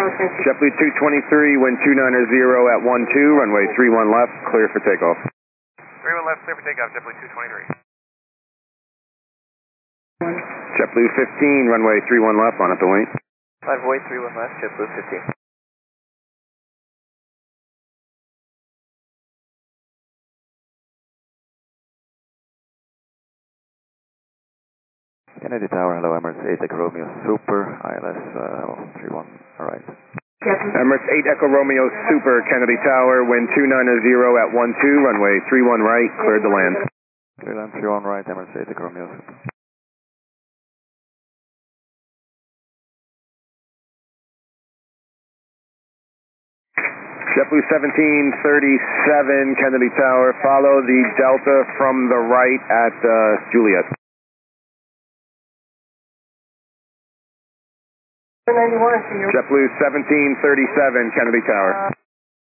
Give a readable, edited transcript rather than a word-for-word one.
JetBlue 223, wind 290 at 12, runway 31 left, clear for takeoff. 31 left, clear for takeoff, JetBlue 223. JetBlue 15, runway 31 left, on at the wing. Runway 31 left, JetBlue 15. Kennedy Tower, hello, Emirates 8 Echo Romeo Super, ILS 31, alright. Emirates 8 Echo Romeo Super, Kennedy Tower, wind 290 at 12, runway 31 right, cleared to land. Clear land 31 right, Emirates 8 Echo Romeo Super. JetBlue 1737, Kennedy Tower, follow the Delta from the right at Juliet. JetBlue 1737, Kennedy Tower.